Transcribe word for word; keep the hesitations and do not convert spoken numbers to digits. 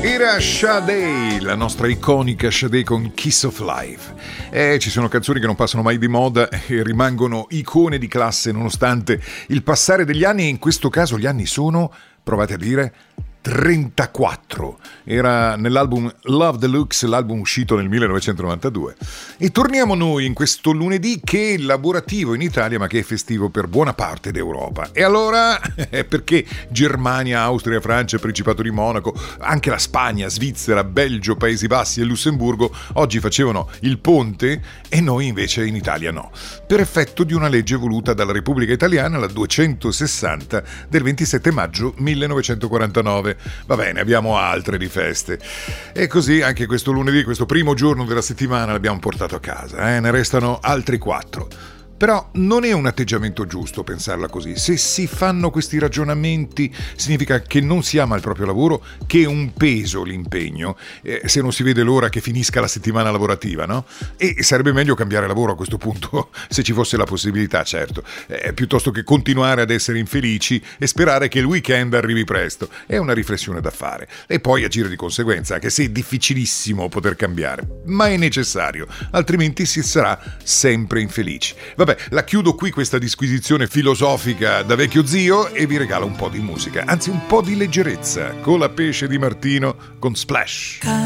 Era Sade, la nostra iconica Sade con Kiss of Life. Eh, ci sono canzoni che non passano mai di moda e rimangono icone di classe nonostante il passare degli anni, e in questo caso gli anni sono, provate a dire, trentaquattro. Era nell'album Love Deluxe, l'album uscito nel millenovecentonovantadue. E torniamo noi in questo lunedì che è lavorativo in Italia ma che è festivo per buona parte d'Europa. E allora, perché Germania, Austria, Francia, Principato di Monaco, anche la Spagna, Svizzera, Belgio, Paesi Bassi e Lussemburgo oggi facevano il ponte e noi invece in Italia no, per effetto di una legge voluta dalla Repubblica Italiana, la duecentosessanta del ventisette maggio millenovecentoquarantanove. Va bene, abbiamo altre di feste. E così anche questo lunedì, questo primo giorno della settimana, l'abbiamo portato a casa. Eh? Ne restano altri quattro. Però non è un atteggiamento giusto pensarla così. Se si fanno questi ragionamenti significa che non si ama il proprio lavoro, che è un peso l'impegno, eh, se non si vede l'ora che finisca la settimana lavorativa, no? E sarebbe meglio cambiare lavoro a questo punto, se ci fosse la possibilità, certo, eh, piuttosto che continuare ad essere infelici e sperare che il weekend arrivi presto. È una riflessione da fare. E poi agire di conseguenza, anche se è difficilissimo poter cambiare, ma è necessario, altrimenti si sarà sempre infelici. Vabbè, la chiudo qui questa disquisizione filosofica da vecchio zio e vi regalo un po' di musica, anzi un po' di leggerezza, con la pesce di Martino con Splash.